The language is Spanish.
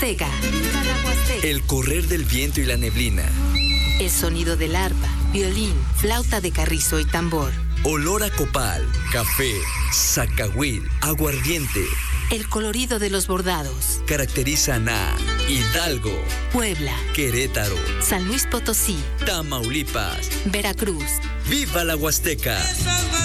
Huasteca. Viva la Huasteca. El correr del viento y la neblina. El sonido del arpa, violín, flauta de carrizo y tambor. Olor a copal, café, zacahuil, aguardiente. El colorido de los bordados. Caracterizan a Hidalgo, Puebla, Querétaro, San Luis Potosí, Tamaulipas, Veracruz. ¡Viva la Huasteca!